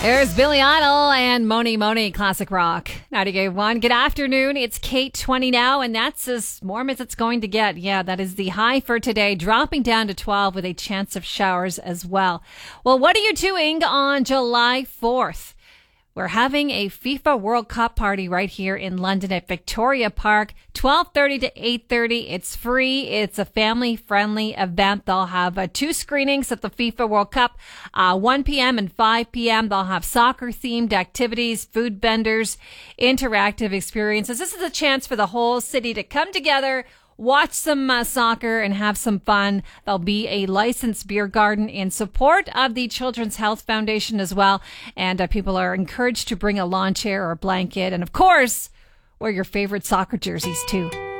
There's Billy Idol and Moni Moni Classic Rock 98.1. Good afternoon. It's Kate 20 now, and that's as warm as it's going to get. Yeah, that is the high for today, dropping down to 12 with a chance of showers as well. Well, what are you doing on July 4th? We're having a FIFA World Cup party right here in London at Victoria Park, 12:30 to 8:30. It's free. It's a family-friendly event. They'll have two screenings of the FIFA World Cup, 1 p.m. and 5 p.m. They'll have soccer-themed activities, food vendors, interactive experiences. This is a chance for the whole city to come together, watch some soccer and have some fun. There'll be a licensed beer garden in support of the Children's Health Foundation as well. And people are encouraged to bring a lawn chair or a blanket. And of course, wear your favorite soccer jerseys too.